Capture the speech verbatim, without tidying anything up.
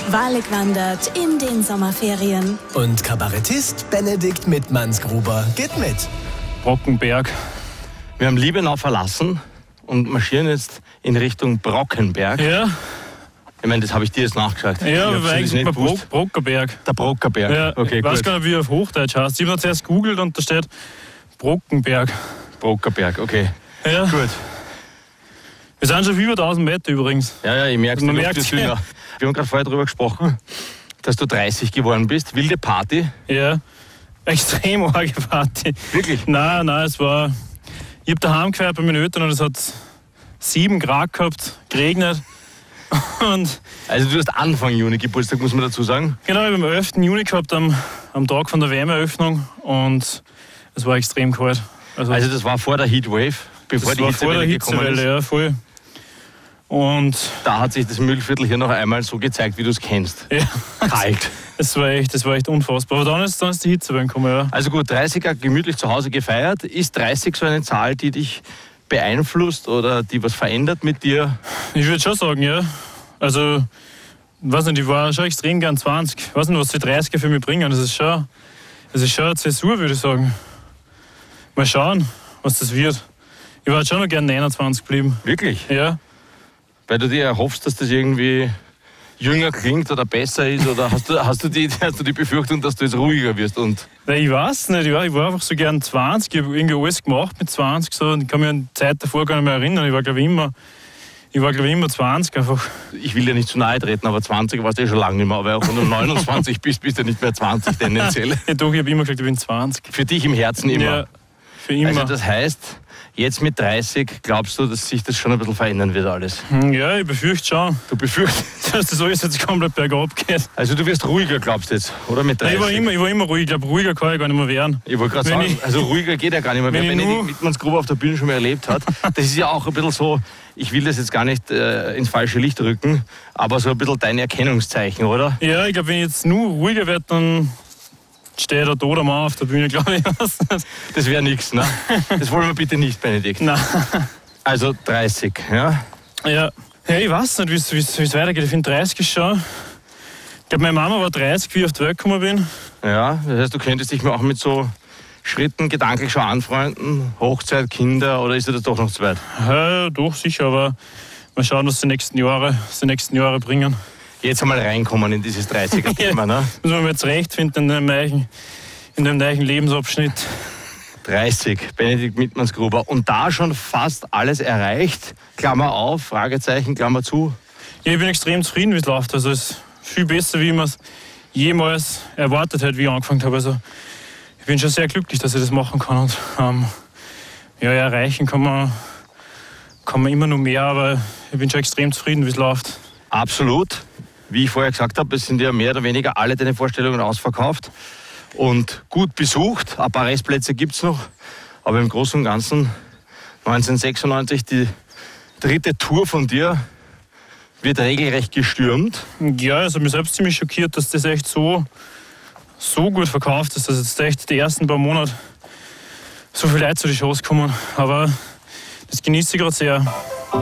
wahrlich wandert in den Sommerferien. Und Kabarettist Benedikt Mittmannsgruber geht mit. Brockenberg. Wir haben Liebenau verlassen und marschieren jetzt in Richtung Brockenberg. Ja. Ich meine, das habe ich dir jetzt nachgeschaut. Ja, ich aber eigentlich mal Bro Brockenberg. Der Brockenberg. Ja, okay, ich weiß gut. gar nicht, wie er auf Hochdeutsch heißt. Ich habe zuerst gegoogelt und da steht Brockenberg. Brockenberg, okay. Ja. Gut. Wir sind schon über tausend Meter übrigens. Ja, ja, ich merke es. Man merkt's, ja. Wir haben gerade vorher darüber gesprochen, dass du dreißig geworden bist. Wilde Party. Ja. Extrem arge Party. Wirklich? Nein, nein, es war... Ich habe daheim gehört bei meinen Eltern und es hat sieben Grad gehabt, geregnet. Und also du hast Anfang Juni Geburtstag, muss man dazu sagen. Genau, ich habe am elften Juni gehabt, am, am Tag von der Wärmeeröffnung. Und es war extrem kalt. Also, also das war vor der Heatwave, bevor das die war vor der Hitzewelle gekommen ist. Hitzewelle, ja, voll. Und da hat sich das Müllviertel hier noch einmal so gezeigt, wie du es kennst. Ja. Kalt. Das war echt, das war echt unfassbar. Aber dann ist, dann ist die Hitzewelle gekommen, ja. Also gut, dreißiger gemütlich zu Hause gefeiert. Ist dreißig so eine Zahl, die dich beeinflusst oder die was verändert mit dir? Ich würde schon sagen, ja. Also, ich weiß nicht, ich war schon extrem gern zwanzig. Ich weiß nicht, was die dreißiger für mich bringen. Das ist schon, das ist schon eine Zäsur, würde ich sagen. Mal schauen, was das wird. Ich war schon noch gern neunundzwanzig geblieben. Wirklich? Ja. Weil du dir erhoffst, dass das irgendwie jünger klingt oder besser ist? Oder hast du, hast du, die, hast du die Befürchtung, dass du jetzt ruhiger wirst? Und Weil ich weiß nicht, ich war, ich war einfach so gern zwanzig. Ich habe irgendwie alles gemacht mit zwanzig. So. Ich kann mich an die Zeit davor gar nicht mehr erinnern. Ich war, glaube ich, immer, ich war, glaube ich, immer zwanzig einfach. Ich will dir nicht zu nahe treten, aber zwanzig warst du eh schon lange nicht mehr. Aber auch wenn du neunundzwanzig bist, bist du nicht mehr zwanzig tendenziell. Ja, doch, ich habe immer gesagt, ich bin zwanzig. Für dich im Herzen immer? Ja, für immer. Also das heißt, jetzt mit dreißig glaubst du, dass sich das schon ein bisschen verändern wird alles? Ja, ich befürchte schon. Du befürchtest? Dass das alles jetzt komplett bergab geht. Also du wirst ruhiger, glaubst du jetzt, oder mit dreißig? Ich war immer, ich war immer ruhig. Ich glaube, ruhiger kann ich gar nicht mehr werden. Ich wollte gerade Wenn sagen, ich- also ruhiger geht ja gar nicht mehr. Wer wenn ich Benedikt nur- Mittmannsgruber auf der Bühne schon mal erlebt hat, das ist ja auch ein bisschen so, ich will das jetzt gar nicht äh, ins falsche Licht rücken, aber so ein bisschen dein Erkennungszeichen, oder? Ja, ich glaube, wenn ich jetzt nur ruhiger werde, dann steht der toter Mann auf der Bühne, glaube ich. Das wäre nichts, ne? Das wollen wir bitte nicht, Benedikt. Nein. Also dreißig, ja? Ja. Ja, ich weiß nicht, wie es weitergeht. Ich finde dreißig ist schon. Ich glaube, meine Mama war dreißig, wie ich auf die Welt gekommen bin. Ja, das heißt, du könntest dich auch mit so Schritten gedanklich schon anfreunden, Hochzeit, Kinder, oder ist dir das doch noch zu weit? Ja, doch, sicher, aber mal schauen, was die nächsten Jahre, was die nächsten Jahre bringen. Jetzt einmal reinkommen in dieses dreißiger-Thema, ne? Müssen wir mir jetzt recht finden in dem neuen, in dem neuen Lebensabschnitt. dreißig, Benedikt Mittmannsgruber. Und da schon fast alles erreicht. Klammer auf, Fragezeichen, Klammer zu. Ja, ich bin extrem zufrieden, wie es läuft. Also es ist viel besser, wie man es jemals erwartet hätte, wie ich angefangen habe. Also ich bin schon sehr glücklich, dass ich das machen kann. Und ähm, ja, erreichen kann man, kann man immer noch mehr, aber ich bin schon extrem zufrieden, wie es läuft. Absolut. Wie ich vorher gesagt habe, es sind ja mehr oder weniger alle deine Vorstellungen ausverkauft und gut besucht. Ein paar Restplätze gibt es noch, aber im Großen und Ganzen neunzehnhundertsechsundneunzig, die dritte Tour von dir, wird regelrecht gestürmt. Ja, also mich selbst ziemlich schockiert, dass das echt so, so gut verkauft ist, dass jetzt echt die ersten paar Monate so viele Leute zu den Shows kommen. Aber das genieße ich gerade sehr.